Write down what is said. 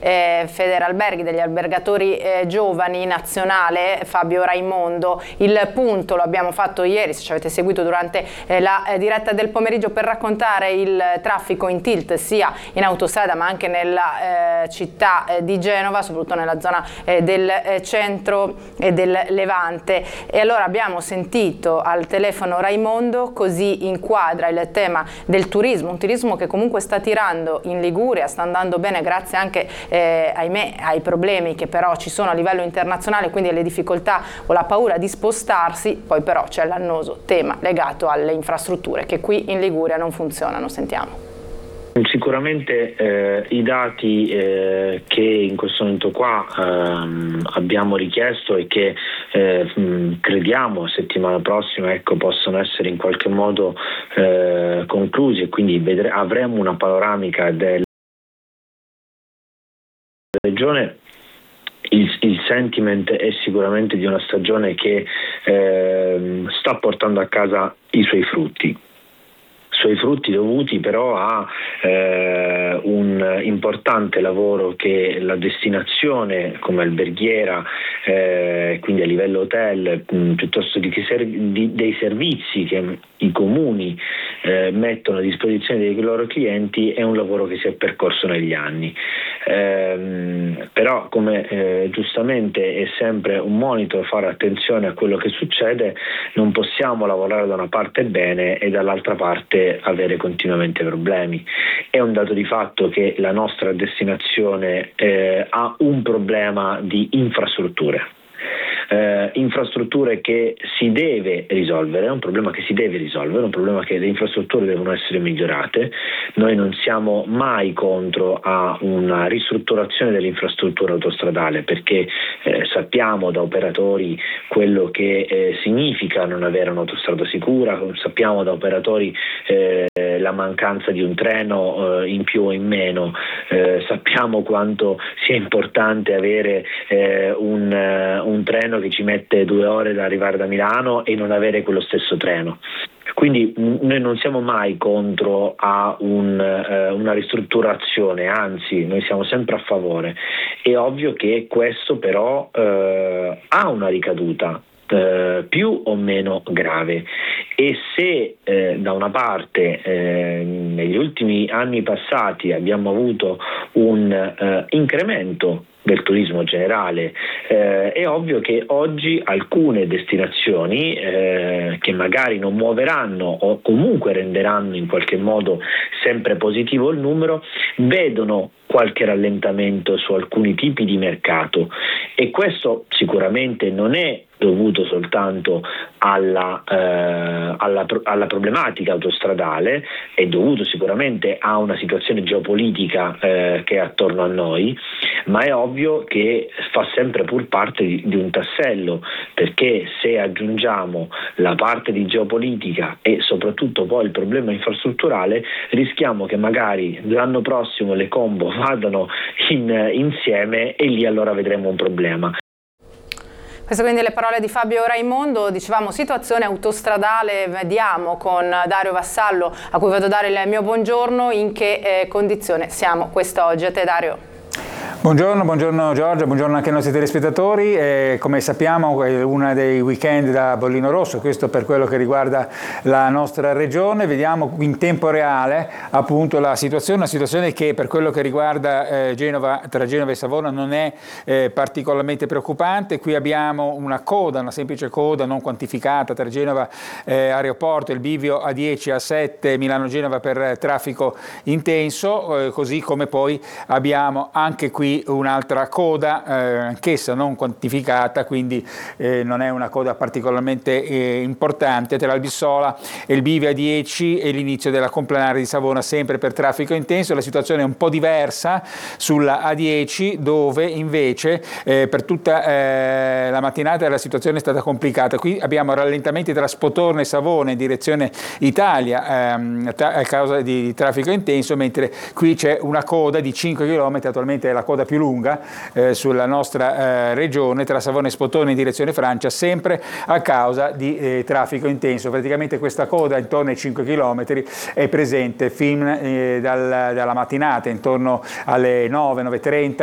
Federalberghi, degli albergatori giovani nazionale, Fabio Raimondo. Il punto lo abbiamo fatto ieri, se ci avete seguito durante la diretta del pomeriggio, per raccontare il traffico in tilt sia in autostrada ma anche nella città di Genova, soprattutto nella zona del centro e del Levante. E allora abbiamo sentito al telefono Raimondo, così inquadra il tema del turismo, un turismo che comunque sta tirando in Liguria, sta andando bene grazie anche ahimè ai problemi che però ci sono a livello internazionale, quindi alle difficoltà o la paura di spostarsi. Poi però c'è l'annoso tema legato alle infrastrutture che qui in Liguria non funzionano. Sentiamo. Sicuramente i dati che in questo momento qua abbiamo richiesto e che crediamo settimana prossima possono essere in qualche modo conclusi, e quindi avremo una panoramica della regione. Il sentiment è sicuramente di una stagione che sta portando a casa i suoi frutti dovuti però a un importante lavoro che la destinazione come alberghiera, quindi a livello hotel, piuttosto dei servizi che i comuni mettono a disposizione dei loro clienti, è un lavoro che si è percorso negli anni. Però come giustamente è sempre un monito fare attenzione a quello che succede, non possiamo lavorare da una parte bene e dall'altra parte avere continuamente problemi. È un dato di fatto che la nostra destinazione ha un problema di infrastrutture. Infrastrutture che si deve risolvere, è un problema che si deve risolvere, è un problema che le infrastrutture devono essere migliorate. Noi non siamo mai contro a una ristrutturazione dell'infrastruttura autostradale, perché sappiamo da operatori quello che significa non avere un'autostrada sicura, sappiamo da operatori la mancanza di un treno in più o in meno, sappiamo quanto sia importante avere un treno che ci mette 2 ore ad arrivare da Milano e non avere quello stesso treno. Quindi noi non siamo mai contro a una ristrutturazione, anzi noi siamo sempre a favore. È ovvio che questo però ha una ricaduta più o meno grave, e se da una parte negli ultimi anni passati abbiamo avuto un incremento del turismo generale, è ovvio che oggi alcune destinazioni che magari non muoveranno o comunque renderanno in qualche modo sempre positivo il numero, vedono qualche rallentamento su alcuni tipi di mercato, e questo sicuramente non è dovuto soltanto alla problematica autostradale, è dovuto sicuramente a una situazione geopolitica che è attorno a noi, ma è ovvio che fa sempre pur parte di un tassello, perché se aggiungiamo la parte di geopolitica e soprattutto poi il problema infrastrutturale, rischiamo che magari l'anno prossimo le combo vadano insieme, e lì allora vedremo un problema. Queste quindi le parole di Fabio Raimondo. Dicevamo situazione autostradale, vediamo con Dario Vassallo, a cui vado a dare il mio buongiorno, in che condizione siamo quest'oggi. A te Dario. Buongiorno Giorgia, buongiorno anche ai nostri telespettatori. Come sappiamo è uno dei weekend da bollino rosso, questo per quello che riguarda la nostra regione. Vediamo in tempo reale appunto la situazione, una situazione che per quello che riguarda Genova, tra Genova e Savona, non è particolarmente preoccupante. Qui abbiamo una coda, una semplice coda non quantificata tra Genova aeroporto e il bivio A10 A7 Milano-Genova per traffico intenso, così come poi abbiamo anche qui un'altra coda, anch'essa non quantificata, quindi non è una coda particolarmente importante, tra Albissola e il bivio A10 e l'inizio della Complanare di Savona, sempre per traffico intenso. La situazione è un po' diversa sulla A10, dove invece per tutta la mattinata la situazione è stata complicata. Qui abbiamo rallentamenti tra Spotorno e Savona in direzione Italia a causa di traffico intenso, mentre qui c'è una coda di 5 km, attualmente è la coda più lunga sulla nostra regione, tra Savona e Spotone in direzione Francia, sempre a causa di traffico intenso. Praticamente questa coda intorno ai 5 km è presente fin dalla mattinata, intorno alle 9, 9:30